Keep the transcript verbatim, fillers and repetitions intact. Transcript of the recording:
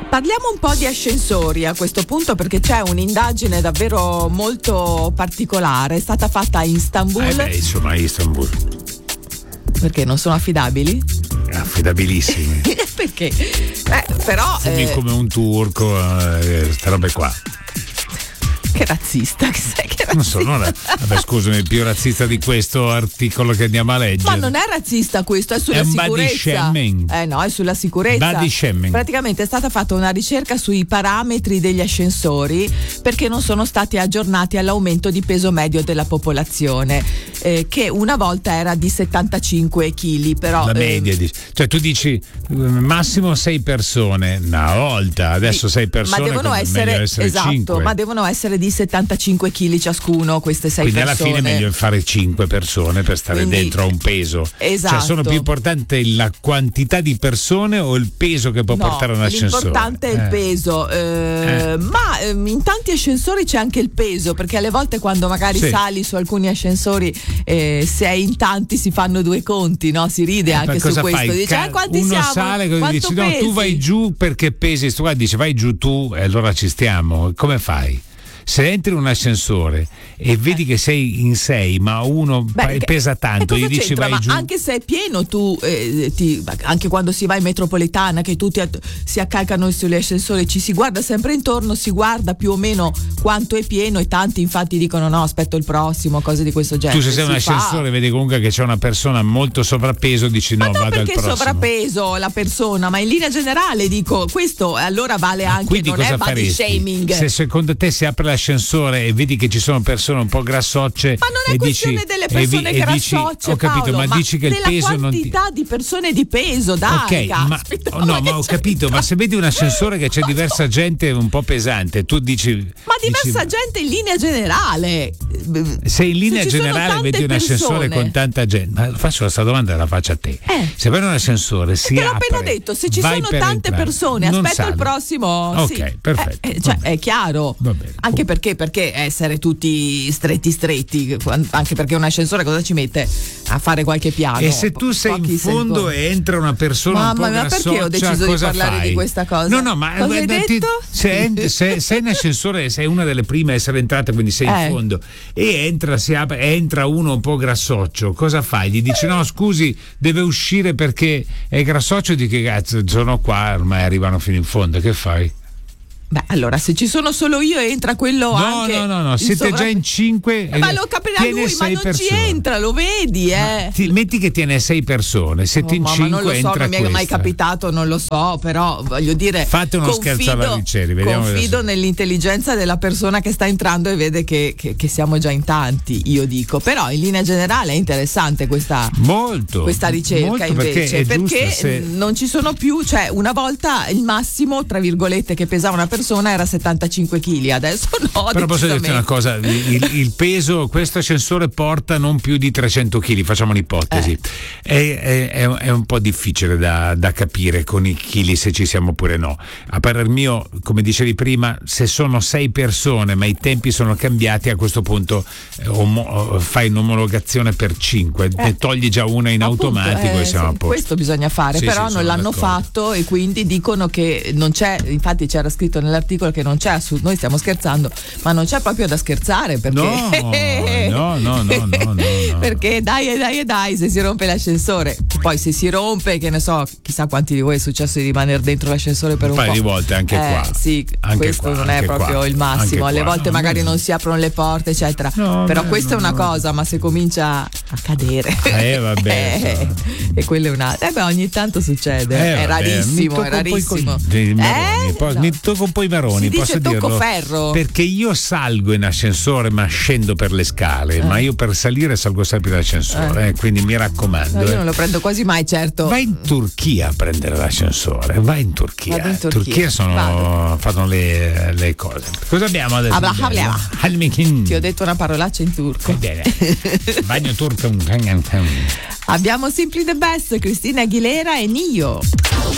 Parliamo un po' di ascensori a questo punto, perché c'è un'indagine davvero molto particolare, è stata fatta a Istanbul. Eh beh, insomma, Istanbul. Perché non sono affidabili? Affidabilissimi. Perché? Eh, però Fumi eh, come un turco, eh, queste robe qua. Che razzista che sei, che razzista. Non so, non è, vabbè, scusami, più razzista di questo articolo che andiamo a leggere. Ma non è razzista questo, è sulla è un sicurezza. body shaming. Eh no, è sulla sicurezza. Body shaming. Praticamente è stata fatta una ricerca sui parametri degli ascensori, perché non sono stati aggiornati all'aumento di peso medio della popolazione, eh, che una volta era di settantacinque chili, però la media, eh, di, cioè tu dici massimo sei persone una volta, adesso sei persone, ma devono essere, essere esatto, cinque. ma devono essere di settantacinque chili ciascuno, queste sei quindi persone. alla fine è meglio fare cinque persone per stare Quindi, dentro a un peso. esatto. Cioè sono più importante la quantità di persone o il peso che può no, portare un ascensore? L'importante è il eh. peso, eh, Eh. ma ehm, in tanti ascensori c'è anche il peso, perché alle volte quando magari Sì. sali su alcuni ascensori, eh, se è in tanti si fanno due conti, no? Si ride Eh, anche ma su cosa questo. fai? Dice, Ca- eh, quanti uno siamo? sale così Quanto dici no, pesi? tu vai giù perché pesi, sto qua dice vai giù tu e allora ci stiamo. Come fai? Se entri in un ascensore e vedi che sei in sei ma uno Beh, pesa tanto, e gli cosa dici c'entra? vai Ma giù. anche se è pieno tu eh, ti, anche quando si va in metropolitana, che tutti att- si accalcano sugli ascensori, ci si guarda sempre intorno, si guarda più o meno quanto è pieno, e tanti infatti dicono no, aspetto il prossimo, cose di questo genere. Tu se sei un Si ascensore fa. vedi comunque che c'è una persona molto sovrappeso, dici no, Ma non vado al perché prossimo. sovrappeso la persona, ma in linea generale dico questo, allora vale Ma anche, quindi non cosa è body faresti? shaming. Se secondo te si apre l'ascensore e vedi che ci sono persone un po' grassocce, Ma non è e questione dici, delle e persone vi- e dici, grassocce, ho capito, Paolo, ma, ma dici che il della peso non ti quantità di persone di peso, dai, ok, ma, caspita, oh, no, ma ma che ho c'è? capito, ma se vedi un ascensore che c'è diversa gente un po' pesante, tu dici. Ma diversa dici, gente in linea generale. se in linea Se ci sono generale tante vedi un ascensore persone. con tanta gente, ma faccio questa domanda e la faccio a te. Eh. Se vai in un ascensore si Te l'ho apre, appena detto, se ci vai sono per tante entrare, persone, non aspetto sali. il prossimo. Ok, sì. perfetto. Eh, eh, cioè, Va bene. è chiaro. Va bene. Anche perché, perché essere tutti stretti stretti, anche perché un ascensore cosa ci mette a fare qualche piano? E se tu sei Pochi in fondo secondi. e entra una persona Mamma un po' mia, grassoccia, perché ho deciso di cosa parlare fai? di questa cosa? No, no, ma Cosa hai eh, ti- detto? se, se sei in ascensore, sei una delle prime a essere entrata, quindi sei Eh. in fondo e entra, si apre, entra uno un po' grassoccio, cosa fai? Gli dici no, scusi, deve uscire perché è grassoccio, di che cazzo, sono qua, ormai arrivano fino in fondo, che fai? Beh, allora, se ci sono solo io e entra quello No, anche. no, no, no, il siete sovra- già in cinque. Eh, ma lo capirà tiene lui, ma sei non persone. ci entra, lo vedi, eh. Ti- metti che tiene sei persone, siete Oh, in mamma, cinque non lo so, entra non mi è mai questa. capitato, non lo so, però voglio dire. Fate uno confido, scherzo alla Riccieri, vediamo Confido adesso. nell'intelligenza della persona che sta entrando e vede che, che, che siamo già in tanti, io dico. Però in linea generale è interessante questa, Molto, questa ricerca molto, invece, perché, è giusto, perché se- non ci sono più, cioè una volta il massimo, tra virgolette, che pesava una persona era settantacinque chili, adesso no. Però posso dirti una cosa, il, il peso, questo ascensore porta non più di trecento chili, facciamo un'ipotesi, Eh. è, è, è un po' difficile da, da capire con i chili se ci siamo oppure no. A parer mio, come dicevi prima, se sono sei persone ma i tempi sono cambiati, a questo punto eh, omo, fai un'omologazione per cinque, Eh. ne togli già una in Appunto, automatico eh, e siamo sì, a posto. questo bisogna fare, Sì, però sì, non sono l'hanno d'accordo. fatto e quindi dicono che non c'è, infatti c'era scritto nell'articolo che non c'è, assolut- noi stiamo scherzando, ma non c'è proprio da scherzare, perché No, no, no, no, no, no, no. perché dai e dai e dai, se si rompe l'ascensore, poi se si rompe, che ne so, chissà quanti di voi è successo di rimanere dentro l'ascensore per Un un, paio po'. di volte anche Eh, qua. Sì, Anche questo qua, non è anche proprio qua, il massimo, anche alle qua, volte no, magari no. non si aprono le porte, eccetera. No, però no, questa no, è una no. cosa, ma se comincia a cadere. Eh, vabbè, eh, e quello è una. Eh beh, ogni tanto succede, Eh, è vabbè, mi rarissimo, tocco è rarissimo. un po' i co- i maroni, Eh? po- No. Mi tocco un po' i maroni, Si dice posso tocco dirlo? ferro. Perché io salgo in ascensore ma scendo per le scale, Eh. ma io per salire salgo sempre in ascensore, eh, quindi mi raccomando. No, io eh. non lo prendo quasi mai, certo. Vai in Turchia a prendere l'ascensore, vai in Turchia. Vado in Turchia, sono, vado. fanno le, le cose. Cosa abbiamo adesso? Abla, abla. Halmikin. Ti ho detto una parolaccia in turco. Bene. Bagno turco. Abbiamo Simply the Best, Cristina Aguilera e Nio.